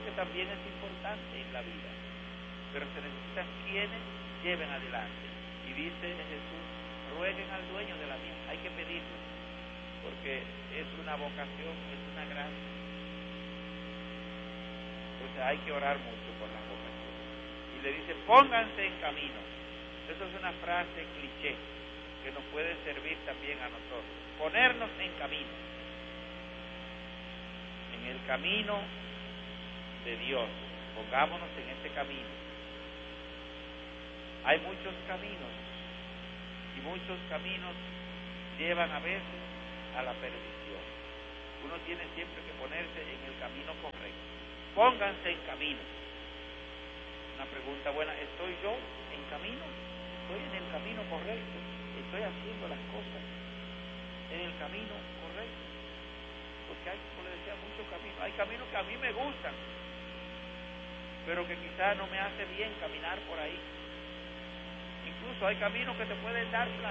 que también es importante en la vida, pero se necesitan quienes lleven adelante. Y dice Jesús, rueguen al dueño de la mies, hay que pedirle, porque es una vocación, es una gracia. Entonces hay que orar mucho por las vocaciones. Y le dice, pónganse en camino. Eso es una frase cliché que nos puede servir también a nosotros. Ponernos en camino. En el camino de Dios. Pongámonos en ese camino. Hay muchos caminos. Y muchos caminos llevan a veces a la perdición. Uno tiene siempre que ponerse en el camino correcto. Pónganse en camino. Una pregunta buena, ¿estoy yo en camino? ¿Estoy en el camino correcto? ¿Estoy haciendo las cosas en el camino correcto? Porque hay, como le decía, muchos caminos. Hay caminos que a mí me gustan, pero que quizás no me hace bien caminar por ahí. Incluso hay caminos que te pueden dar placer.